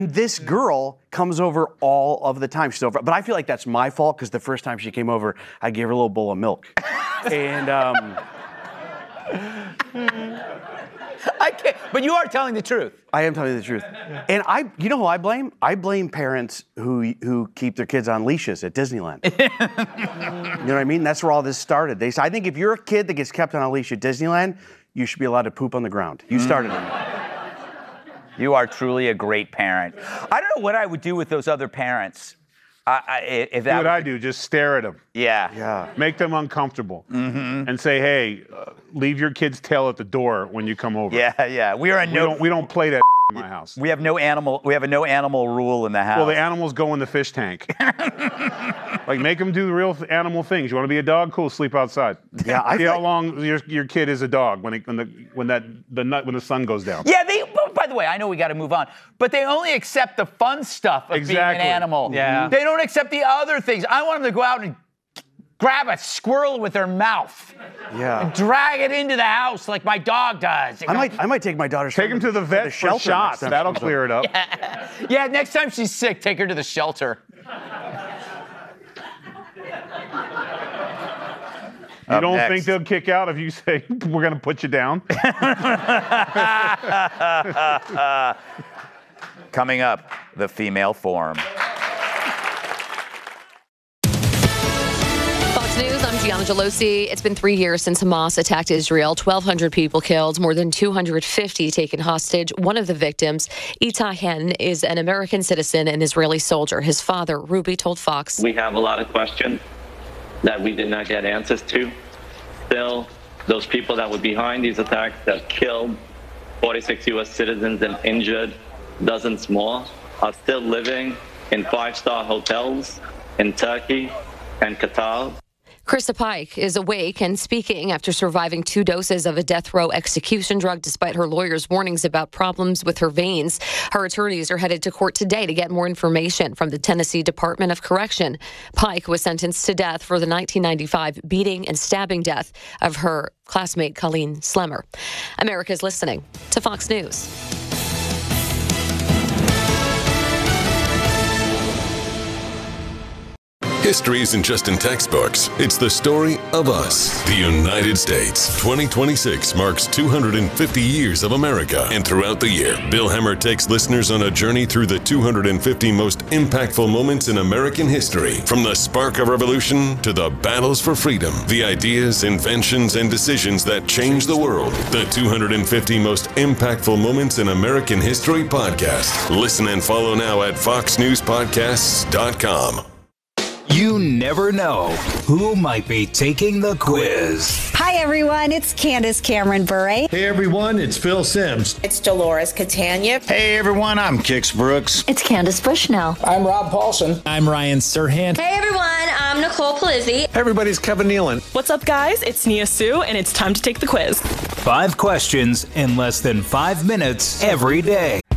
This girl comes over all of the time. She's over, but I feel like that's my fault because the first time she came over, I gave her a little bowl of milk. And I can't, but you are telling the truth. I am telling you the truth. And you know who I blame? I blame parents who keep their kids on leashes at Disneyland. You know what I mean? That's where all this started. I think if you're a kid that gets kept on a leash at Disneyland, you should be allowed to poop on the ground. You started it. You are truly a great parent. I don't know what I would do with those other parents. If that what I do, just stare at them. Yeah. Make them uncomfortable. And say, hey, leave your kid's tail at the door when you come over. Yeah. We don't play that in my house. We have a no animal rule in the house. Well, the animals go in the fish tank. Like, make them do the real animal things. You want to be a dog? Cool, sleep outside. Yeah, See how long your kid is a dog when the sun goes down. Yeah, by the way, I know we got to move on, but they only accept the fun stuff of being an animal. Yeah. They don't accept the other things. I want them to go out and grab a squirrel with their mouth. Yeah. And drag it into the house like my dog does. I might take my daughter. Take him to the vet for shots. That'll clear it up. Yeah, next time she's sick, take her to the shelter. You don't think they'll kick out if you say, we're going to put you down? Coming up, the female form. Fox News, I'm Gianna Gelosi. It's been 3 years since Hamas attacked Israel. 1,200 people killed, more than 250 taken hostage. One of the victims, Itai Hen, is an American citizen and Israeli soldier. His father, Ruby, told Fox. We have a lot of questions that we did not get answers to. Still, those people that were behind these attacks that killed 46 U.S. citizens and injured dozens more are still living in 5-star hotels in Turkey and Qatar. Krista Pike is awake and speaking after surviving 2 doses of a death row execution drug despite her lawyer's warnings about problems with her veins. Her attorneys are headed to court today to get more information from the Tennessee Department of Correction. Pike was sentenced to death for the 1995 beating and stabbing death of her classmate Colleen Slemmer. America's listening to Fox News. History isn't just in textbooks. It's the story of us, the United States. 2026 marks 250 years of America. And throughout the year, Bill Hemmer takes listeners on a journey through the 250 most impactful moments in American history. From the spark of revolution to the battles for freedom, the ideas, inventions, and decisions that changed the world. The 250 most impactful moments in American history podcast. Listen and follow now at foxnewspodcasts.com. You never know who might be taking the quiz. Hi, everyone. It's Candace Cameron Bure. Hey, everyone. It's Phil Sims. It's Dolores Catania. Hey, everyone. I'm Kix Brooks. It's Candace Bushnell. I'm Rob Paulson. I'm Ryan Serhant. Hey, everyone. I'm Nicole Palizzi. Hey, everybody. It's Kevin Nealon. What's up, guys? It's Nia Sue, and it's time to take the quiz. 5 questions in less than 5 minutes every day.